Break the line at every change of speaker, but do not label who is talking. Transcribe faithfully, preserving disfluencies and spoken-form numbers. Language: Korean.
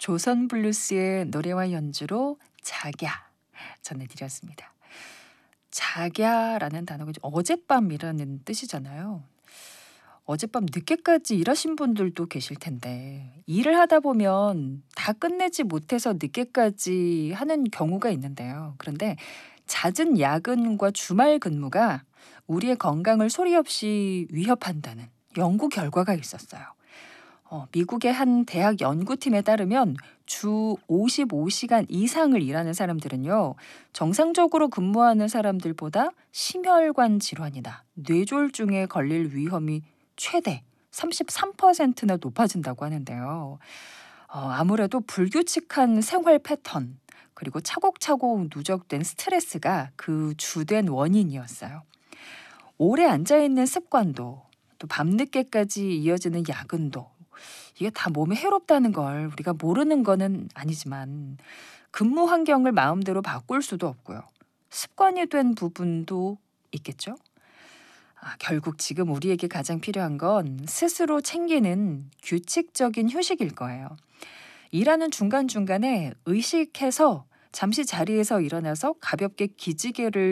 조선 블루스의 노래와 연주로 작야 전해드렸습니다. 작야라는 단어가 이제 어젯밤이라는 뜻이잖아요. 어젯밤 늦게까지 일하신 분들도 계실 텐데 일을 하다 보면 다 끝내지 못해서 늦게까지 하는 경우가 있는데요. 그런데 잦은 야근과 주말 근무가 우리의 건강을 소리 없이 위협한다는 연구 결과가 있었어요. 어, 미국의 한 대학 연구팀에 따르면 주 오십오 시간 이상을 일하는 사람들은요, 정상적으로 근무하는 사람들보다 심혈관 질환이나 뇌졸중에 걸릴 위험이 최대 삼십삼 퍼센트나 높아진다고 하는데요. 어, 아무래도 불규칙한 생활 패턴, 그리고 차곡차곡 누적된 스트레스가 그 주된 원인이었어요. 오래 앉아있는 습관도, 또 밤늦게까지 이어지는 야근도, 이게 다 몸에 해롭다는 걸 우리가 모르는 거는 아니지만 근무 환경을 마음대로 바꿀 수도 없고요. 습관이 된 부분도 있겠죠? 아, 결국 지금 우리에게 가장 필요한 건 스스로 챙기는 규칙적인 휴식일 거예요. 일하는 중간중간에 의식해서 잠시 자리에서 일어나서 가볍게 기지개를